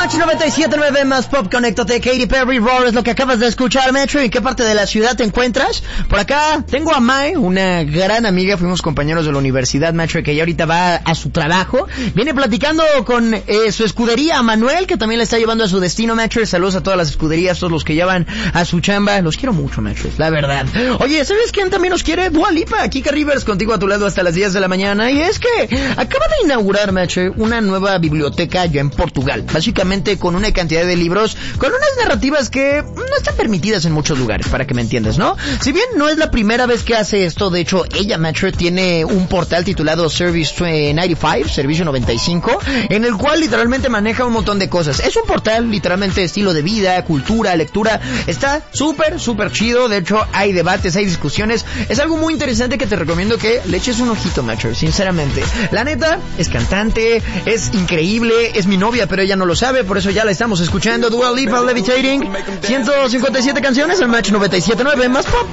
Match 97.9 más Pop, conéctate. Katy Perry, Roar es lo que acabas de escuchar, Metro. ¿En qué parte de la ciudad te encuentras? Por acá tengo a Mae, una gran amiga, fuimos compañeros de la universidad, Metro, que ya ahorita va a su trabajo. Viene platicando con su escudería, Manuel, que también le está llevando a su destino, Metro. Saludos a todas las escuderías, todos los que llevan a su chamba. Los quiero mucho, Metro, la verdad. Oye, ¿sabes quién también nos quiere? Dua Lipa, Kika Rivers, contigo a tu lado hasta las 10 de la mañana. Y es que acaba de inaugurar, Metro, una nueva biblioteca ya en Portugal. Básicamente con una cantidad de libros, con unas narrativas que no están permitidas en muchos lugares, para que me entiendas, ¿no? Si bien no es la primera vez que hace esto, de hecho, ella, Metro, tiene un portal titulado Service 95, Servicio 95, en el cual literalmente maneja un montón de cosas. Es un portal, literalmente, estilo de vida, cultura, lectura. Está súper chido. De hecho, hay debates, hay discusiones. Es algo muy interesante que te recomiendo que le eches un ojito, Metro, sinceramente. La neta, es cantante, es increíble, es mi novia, pero ella no lo sabe, por eso ya la estamos escuchando. Dua Lipa, Levitating, 157 canciones, el Match 97.9 más Pop.